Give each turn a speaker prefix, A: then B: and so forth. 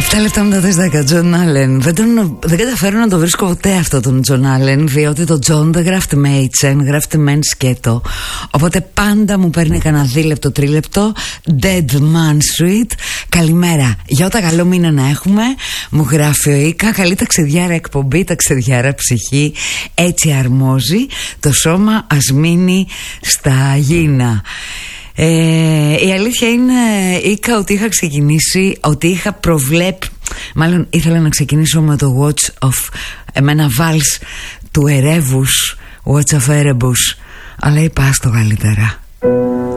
A: 7 λεπτά μετά τις 10, Τζον Άλεν. Δεν καταφέρω να το βρίσκω ποτέ αυτό τον Τζον Άλεν, διότι το Τζον δεν γράφεται με H, γράφεται με N σκέτο. Οπότε πάντα μου παίρνει κανένα δίλεπτο, τρίλεπτο. Dead Man Sweet. Καλημέρα. Για ό,τι καλό μήνα να έχουμε, μου γράφει ο Ίκα. Καλή ταξιδιάρα εκπομπή, ταξιδιάρα ψυχή. Έτσι αρμόζει. Το σώμα ας μείνει στα γήνα. Η αλήθεια είναι, Ίκα, ότι είχα ξεκινήσει, ότι είχα μάλλον ήθελα να ξεκινήσω με το Watch of, με ένα βάλς του Ερεύους, Watch of Erebus, αλλά είπα άστο καλύτερα.